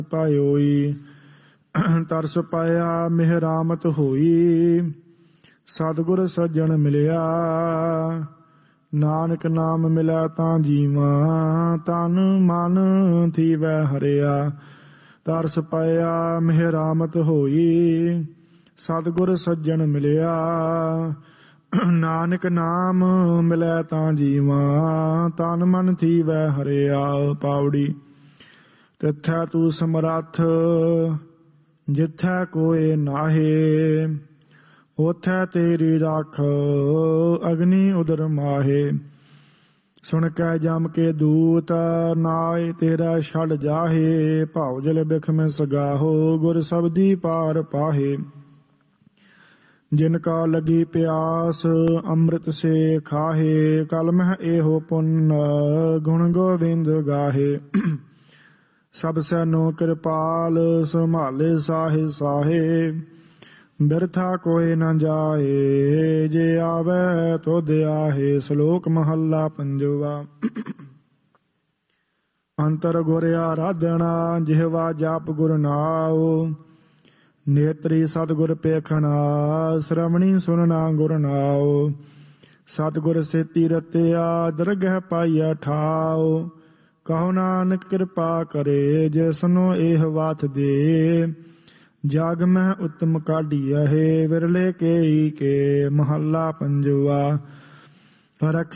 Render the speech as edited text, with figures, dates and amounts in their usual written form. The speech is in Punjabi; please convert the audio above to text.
ਪਾਇਓਈ। ਤਰਸ ਪਾਇਆ ਮਿਹਰਾਮਤ ਹੋਈ, ਸਤਿਗੁਰ ਸੱਜਣ ਮਿਲਿਆ। ਨਾਨਕ ਨਾਮ ਮਿਲਿਆ ਤਾਂ ਜੀਵਾਂ, ਤਨ ਮਨ ਥੀਵੈ ਹਰਿਆ। ਤਰਸ ਪਾਇਆ ਮਿਹਰਾਮਤ ਹੋਈ, ਸਤਿਗੁਰ ਸੱਜਣ ਮਿਲਿਆ। ਨਾਨਕ ਨਾਮ ਮਿਲੈ ਤਾਂ ਜੀਵਾਂ, ਤਨ ਮਨ ਥੀਵੈ ਹਰਿਆ। ਪਾਉੜੀ। ਤਿਥੈ ਤੂੰ ਸਮਰੱਥ, ਜਿਥੈ ਕੋਇ ਨਾਹੇ। ਉਥੈ ਤੇਰੀ ਰਾਖ, ਅਗਨੀ ਉਦਰ ਮਾਹੇ। ਸੁਣ ਕੈ ਜਮ ਕੇ ਦੂਤ, ਨਾਇ ਤੇਰਾ ਛੜ ਜਾਹੇ। ਭਾਉ ਜਲ ਬਿਖਮ ਸਗਾਹੋ, ਗੁਰ ਸਬਦੀ ਪਾਰ ਪਾਹੇ। ਜਿਨ ਕਾ ਲਗੀ ਪਿਆਸ, ਅੰਮ੍ਰਿਤ ਸੇ ਖਾਹੇ। ਕਲਮਹਿ ਏਹੋ ਪੁੰਨ, ਗੁਣ ਗੋਬਿੰਦ ਗਾਹੇ। ਸਭ ਸੈਨੋ ਕਿਰਪਾਲ, ਸੰਭਾਲੇ ਸਾਹੇ ਸਾਹੇ। ਬਿਰਥਾ ਕੋਇ ਨ ਜਾਏ, ਜੇ ਆਵੈ ਤੁਧ ਆਹੇ। ਸ਼ਲੋਕ ਮਹੱਲਾ ਪੰਜਵਾ। ਅੰਤਰ ਗੁਰ ਆਰਾਧਨਾ, ਜਿਹਵਾ ਜਪ ਗੁਰ ਨਾਉ। ਨੇਤਰੀ ਸਤਿਗੁਰ ਪੇਖਣਾ, ਸ਼੍ਰਵਣੀ ਸੁਨਣਾ ਗੁਰ ਨਾਉ। ਸਤਿਗੁਰ ਸੇਤੀ ਰਤਿਆ, ਦਰਗਹਿ ਪਾਈਆ ਠਾਉ। ਕਹੋ ਨਾਨਕ ਕਿਰਪਾ ਕਰੇ, ਜਿਸਨੂੰ ਇਹ ਵਾਤ ਦੇ। ਜਗ ਮਹਿ ਉਤਮ ਕਾਢੀਐ, ਵਿਰਲੇ ਕੇਈ ਕੇ। ਮਹੱਲਾ ਪੰਜਵਾ।